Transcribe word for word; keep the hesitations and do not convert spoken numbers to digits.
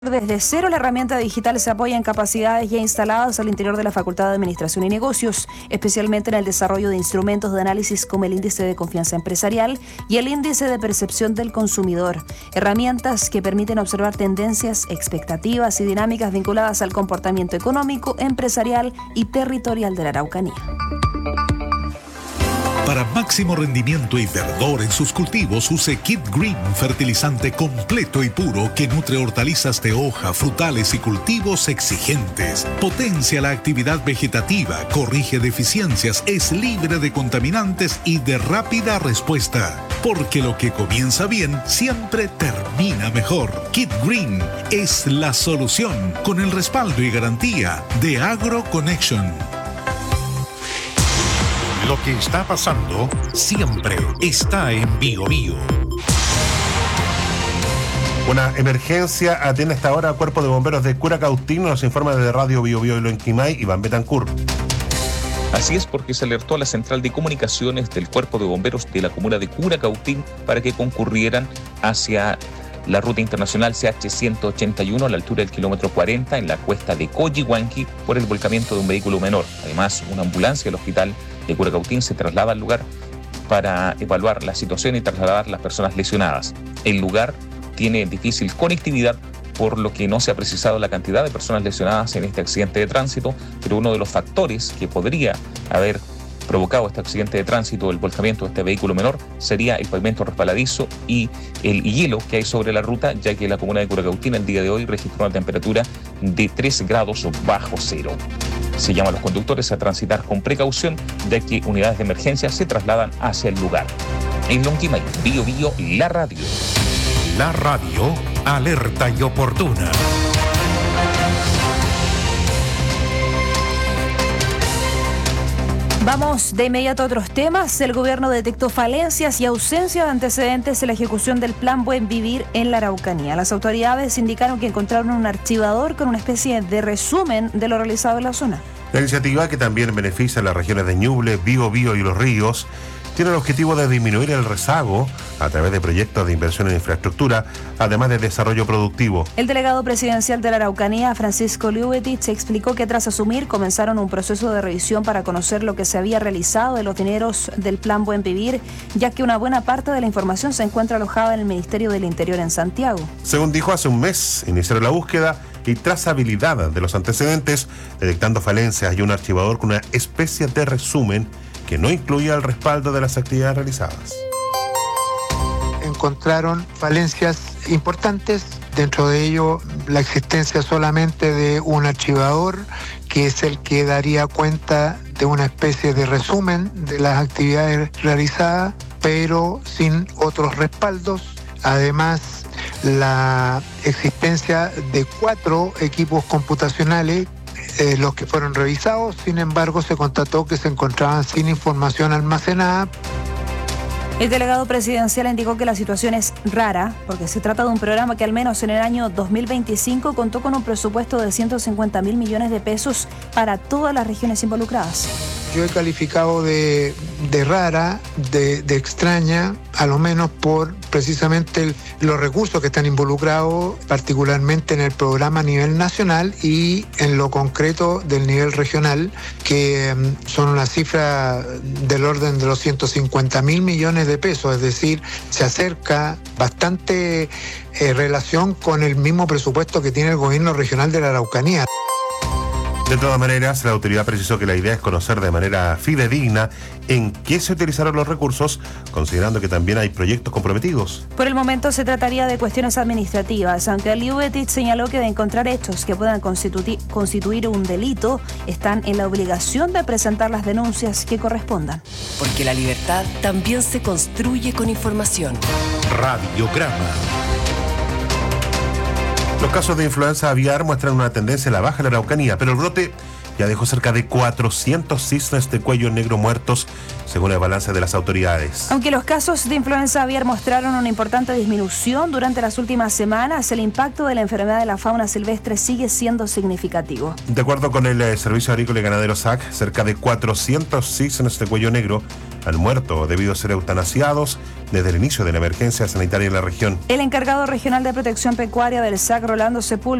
Desde cero, la herramienta digital se apoya en capacidades ya instaladas al interior de la Facultad de Administración y Negocios, especialmente en el desarrollo de instrumentos de análisis como el índice de confianza empresarial y el índice de percepción del consumidor. Herramientas que permiten observar tendencias, expectativas y dinámicas vinculadas al comportamiento económico, empresarial y territorial de la Araucanía. Para máximo rendimiento y verdor en sus cultivos, use Kit Green, fertilizante completo y puro que nutre hortalizas de hoja, frutales y cultivos exigentes. Potencia la actividad vegetativa, corrige deficiencias, es libre de contaminantes y de rápida respuesta. Porque lo que comienza bien siempre termina mejor. Kit Green es la solución con el respaldo y garantía de AgroConnection. Lo que está pasando siempre está en Bio Bio. Una emergencia atiende hasta ahora a Cuerpo de Bomberos de Curacautín, nos informa de Radio Bio Bio y Lonquimay, Iván Betancourt. Así es, porque se alertó a la central de comunicaciones del Cuerpo de Bomberos de la comuna de Curacautín para que concurrieran hacia la ruta internacional C H ciento ochenta y uno a la altura del kilómetro cuarenta en la cuesta de Coyihuanqui por el volcamiento de un vehículo menor. Además, una ambulancia del hospital de Curacautín se traslada al lugar para evaluar la situación y trasladar las personas lesionadas. El lugar tiene difícil conectividad, por lo que no se ha precisado la cantidad de personas lesionadas en este accidente de tránsito, pero uno de los factores que podría haber provocado este accidente de tránsito, el volcamiento de este vehículo menor, sería el pavimento resbaladizo y el hielo que hay sobre la ruta, ya que la comuna de Curacautín el día de hoy registró una temperatura de tres grados bajo cero. Se llama a los conductores a transitar con precaución, ya que unidades de emergencia se trasladan hacia el lugar. En Lonquimay, Bio Bio, la radio. La radio alerta y oportuna. Vamos de inmediato a otros temas. El gobierno detectó falencias y ausencia de antecedentes en la ejecución del Plan Buen Vivir en la Araucanía. Las autoridades indicaron que encontraron un archivador con una especie de resumen de lo realizado en la zona. La iniciativa, que también beneficia a las regiones de Ñuble, Bio Bio y Los Ríos, tiene el objetivo de disminuir el rezago a través de proyectos de inversión en infraestructura, además de desarrollo productivo. El delegado presidencial de la Araucanía, Francisco Liubetich, explicó que tras asumir comenzaron un proceso de revisión para conocer lo que se había realizado de los dineros del Plan Buen Vivir, ya que una buena parte de la información se encuentra alojada en el Ministerio del Interior en Santiago. Según dijo, hace un mes iniciaron la búsqueda y trazabilidad de los antecedentes, detectando falencias y un archivador con una especie de resumen que no incluía el respaldo de las actividades realizadas. Encontraron falencias importantes, dentro de ello la existencia solamente de un archivador, que es el que daría cuenta de una especie de resumen de las actividades realizadas, pero sin otros respaldos. Además, la existencia de cuatro equipos computacionales, Eh, los que fueron revisados, sin embargo, se constató que se encontraban sin información almacenada. El delegado presidencial indicó que la situación es rara, porque se trata de un programa que al menos en el año dos mil veinticinco contó con un presupuesto de ciento cincuenta mil millones de pesos para todas las regiones involucradas. Yo he calificado de, de rara, de, de extraña, a lo menos por precisamente el, los recursos que están involucrados, particularmente en el programa a nivel nacional y en lo concreto del nivel regional, que um, son una cifra del orden de los ciento cincuenta mil millones de pesos, es decir, se acerca bastante eh, relación con el mismo presupuesto que tiene el gobierno regional de la Araucanía. De todas maneras, la autoridad precisó que la idea es conocer de manera fidedigna en qué se utilizaron los recursos, considerando que también hay proyectos comprometidos. Por el momento se trataría de cuestiones administrativas, aunque Liubetich señaló que de encontrar hechos que puedan constitu- constituir un delito, están en la obligación de presentar las denuncias que correspondan. Porque la libertad también se construye con información. Radiograma. Los casos de influenza aviar muestran una tendencia a la baja en la Araucanía, pero el brote ya dejó cerca de cuatrocientos cisnes de cuello negro muertos, según el balance de las autoridades. Aunque los casos de influenza aviar mostraron una importante disminución durante las últimas semanas, el impacto de la enfermedad de la fauna silvestre sigue siendo significativo. De acuerdo con el eh, Servicio Agrícola y Ganadero S A C, cerca de cuatrocientos cisnes de cuello negro han muerto debido a ser eutanasiados desde el inicio de la emergencia sanitaria en la región. El encargado regional de protección pecuaria del S A C, Rolando Sepúlveda,